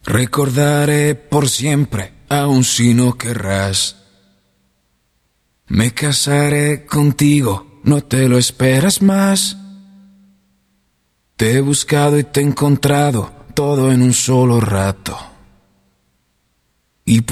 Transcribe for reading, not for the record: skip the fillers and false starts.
Recordaré por siempre, aun si no querrás. Me casaré contigo, no te lo esperas más. Te he buscado y te he encontrado, todo en un solo rato. Y